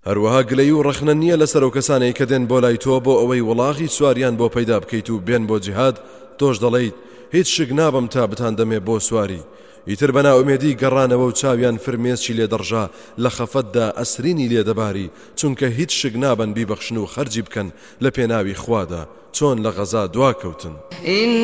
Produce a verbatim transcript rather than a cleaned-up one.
هەروەها گلەی و ڕەخنە نییە لەسەر ئەو کەسانەی کە دێن بۆ لای تۆ بۆ ئەوەی وڵاغی سواریان بۆ پەیدا بکەیت و بێن بۆ جیهاد، تۆش دەڵێیت هیچ شک نابم تا بتان دەمێ بۆ سواری. ئیتر بەنا ئومێدی گەڕانەوە و چاویان فرمێسکی لێدەڕژا لە خەفەتدا ئەسرینی لێدەباری، چونکە هیچ شک نابن بیبەخشن و خەرجی بکەن لە پێناوی خوادا، چۆن لە غەزا دواکەوتن.